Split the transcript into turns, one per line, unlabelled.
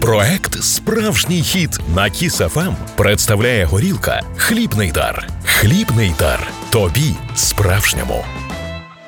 Проект «Справжній хіт» на KISS FM представляє горілка «Хлібний дар». Хлібний дар. Тобі справжньому.